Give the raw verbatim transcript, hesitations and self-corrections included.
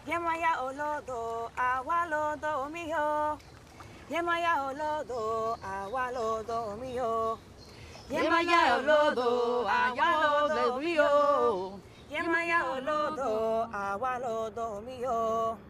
Yemaya olodo, awalodo miyo. Yemaya olodo, awalodo miyo. Yemaya olodo, awalodo miyo. Yemaya olodo, awalodo miyo.